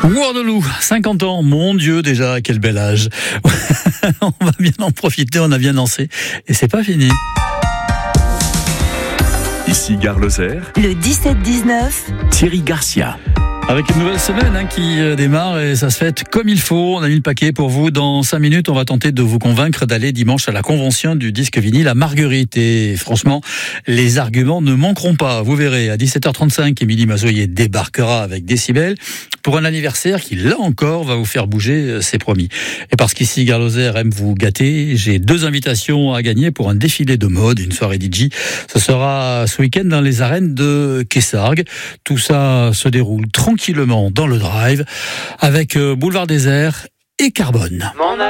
Waterloo, 50 ans, mon Dieu déjà, quel bel âge. On va bien en profiter, on a bien dansé et c'est pas fini. Ici Gare Lozère, le 17-19, Thierry Garcia. Avec une nouvelle semaine qui démarre et ça se fait comme il faut. On a mis le paquet pour vous. Dans 5 minutes, on va tenter de vous convaincre d'aller dimanche à la convention du disque vinyle à Marguerite. Et franchement, les arguments ne manqueront pas. Vous verrez, à 17h35, Émilie Mazoyer débarquera avec Décibel pour un anniversaire qui, là encore, va vous faire bouger, c'est promis. Et parce qu'ici, Gare Lozère aime vous gâter, j'ai 2 invitations à gagner pour un défilé de mode, une soirée DJ. Ce sera ce week-end dans les arènes de Kessargues. Tout ça se déroule tranquillement dans le drive avec Boulevard Désert et Carbone.